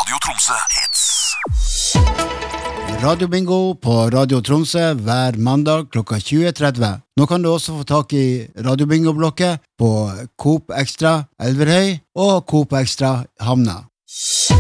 Radio Tromsø Hits. Radio Bingo på Radio Tromsø hver mandag klokka 20.30. Nå kan du også få tak i Radio Bingo-blokket på Coop Extra Elverhøy og Coop Extra Hamna.